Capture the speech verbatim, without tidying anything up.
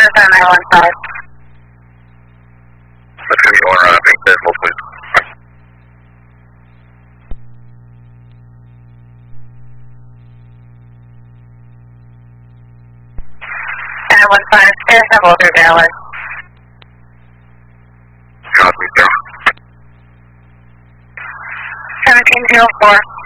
on nine one five. That's going to be going around being physical, please. nine one five, stairs have older Dallas. Copy, sir. seventeen zero four.